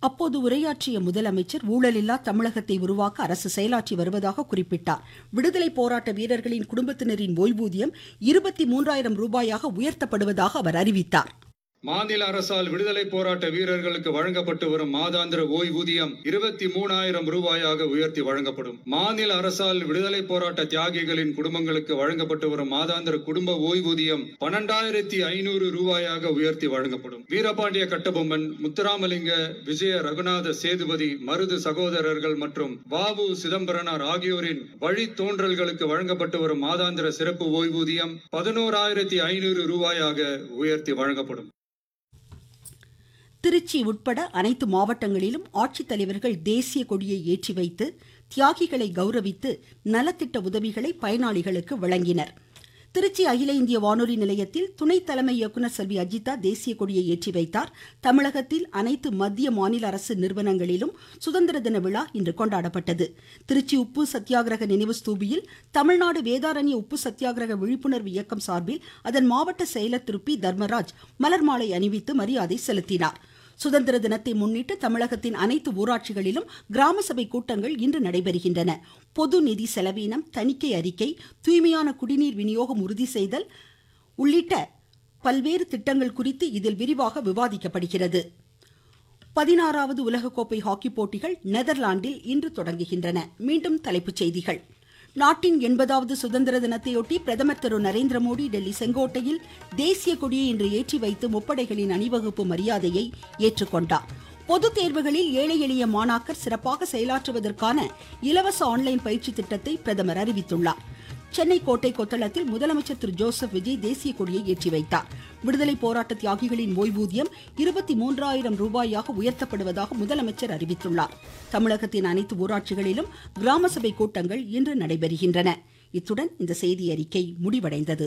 அப்போது உரையாற்றிய முதலமைச்சர் ஊழலில்லா தமிழகத்தை உருவாக்க அரசு செயலாற்றி வருவதாக குறிப்பிட்டார். விடுதலை போராட்ட வீரர்களின் குடும்பத்தினரின் ஓய்வூதியம் 23,000 ரூபாயாக உயர்த்தப்படுவதாக அவர் அறிவித்தார். மாநில அரசால் விடுதலை போராட்ட வீரர்களுக்கு வழங்கப்பட்டு வரும் மாதாந்திர ஓய்வூதியம் 23,000 ரூபாயாக உயர்த்தி வழங்கப்படும். மாநில அரசால் விடுதலை போராட்ட தியாகிகளின் குடும்பங்களுக்கு வழங்கப்பட்டு வரும் மாதாந்திர குடும்ப ஓய்வூதியம் 12,500 ரூபாயாக உயர்த்தி வழங்கப்படும். வீரபாண்டிய கட்டபொம்மன், முத்துராமலிங்க, விஜய ரகுநாத சேதுபதி, மருது சகோதரர்கள் மற்றும் வ.உ. சிதம்பரனார் ஆகியோரின் வழித்தோன்றல்களுக்கு வழங்கப்பட்டு வரும் மாதாந்திர சிறப்பு ஓய்வூதியம் 11,500 ரூபாயாக உயர்த்தி வழங்கப்படும். திருச்சி உட்பட அனைத்து மாவட்டங்களிலும் ஆட்சித்தலைவர்கள் தேசிய கொடியை ஏற்றி வைத்து தியாகிகளை கௌரவித்து நலத்திட்ட உதவிகளை பயனாளிகளுக்கு வழங்கினர். திருச்சி அகில இந்திய வானொலி நிலையத்தில் துணை தலைமை இயக்குநர் செல்வி அஜிதா தேசிய கொடியை ஏற்றி வைத்தார். தமிழகத்தில் அனைத்து மத்திய மாநில அரசு நிறுவனங்களிலும் சுதந்திர தின விழா இன்று கொண்டாடப்பட்டது. திருச்சி உப்பு சத்தியாகிரக நினைவு ஸ்தூபியில் தமிழ்நாடு வேதாரண்ய உப்பு சத்தியாகிரக விழிப்புணர்வு இயக்கம் சார்பில் அதன் மாவட்ட செயலர் திரு பி. தர்மராஜ் மலர் மாலை அணிவித்து மரியாதை செலுத்தினார். சுதந்திர தினத்தை முன்னிட்டு தமிழகத்தின் அனைத்து ஊராட்சிகளிலும் கிராம சபை கூட்டங்கள் இன்று நடைபெறுகின்றன. பொது நிதி செலவீனம், தணிக்கை அறிக்கை, தூய்மையான குடிநீர் விநியோகம் உறுதி செய்தல் உள்ளிட்ட பல்வேறு திட்டங்கள் குறித்து இதில் விரிவாக விவாதிக்கப்படுகிறது. 16வது உலகக்கோப்பை ஹாக்கி போட்டிகள் நெதர்லாந்தில் இன்று தொடங்குகின்றன. மீண்டும் தலைப்புச் செய்திகள். நாட்டின் 80வது சுதந்திர தினத்தையொட்டி பிரதமர் திரு நரேந்திர மோடி டெல்லி செங்கோட்டையில் தேசிய கொடியை இன்று ஏற்றி வைத்து முப்படைகளின் அணிவகுப்பு மரியாதையை ஏற்றுக்கொண்டார். பொதுத் தேர்வுகளில் ஏழை எளிய மாணாக்கர் சிறப்பாக செயலாற்றுவதற்கான இலவச ஆன்லைன் பயிற்சி திட்டத்தை பிரதமர் அறிவித்துள்ளார். சென்னை கோட்டை கொத்தளத்தில் முதலமைச்சர் திரு ஜோசப் விஜய் தேசிய கொடியை ஏற்றி வைத்தார். விடுதலை போராட்ட தியாகிகளின் ஓய்வூதியம் 23,000 ரூபாயாக உயர்த்தப்படுவதாக முதலமைச்சர் அறிவித்துள்ளார். தமிழகத்தின் அனைத்து ஊராட்சிகளிலும் கிராம சபை கூட்டங்கள் இன்று நடைபெறுகின்றன. இத்துடன் இந்த செய்தி அறிக்கை முடிவடைந்தது.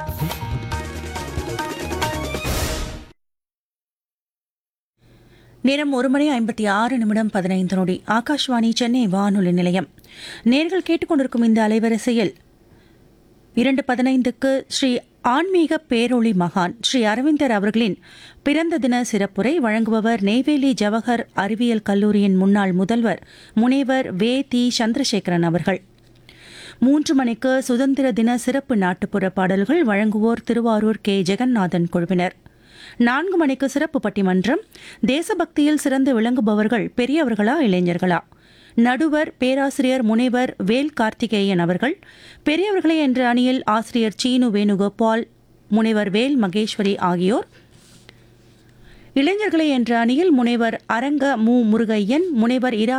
நேரம் 1:56:15 ஆகாஷ்வாணி சென்னை வானொலி நிலையம். நேர்கள் கேட்டுக்கொண்டிருக்கும் இந்த அலைவரிசையில் 2:15க்கு ஸ்ரீ ஆன்மீக பேரொளி மகான் ஸ்ரீ அரவிந்தர் அவர்களின் பிறந்த தின சிறப்புரை வழங்குபவர் நெய்வேலி ஜவஹர் அறிவியல் கல்லூரியின் முன்னாள் முதல்வர் முனைவர் வே. தி. சந்திரசேகரன் அவர்கள். 3 மணிக்கு சுதந்திர தின சிறப்பு நாட்டுப்புற பாடல்கள் வழங்குவோர் திருவாரூர் கே. ஜெகநாதன் குழுவினர். 4 மணிக்கு சிறப்பு பட்டிமன்றம். தேசபக்தியில் சிறந்து விளங்குபவர்கள் பெரியவர்களா இளைஞர்களா? நடுவர் பேராசிரியர் முனைவர் வேல் கார்த்திகேயன் அவர்கள். பெரியவர்களே என்ற அணியில் ஆசிரியர் சீனு வேணுகோபால், முனைவர் வேல் மகேஸ்வரி ஆகியோர். இளைஞர்களே என்ற அணியில் முனைவர் அரங்க மு. முருகையன், முனைவர் இரா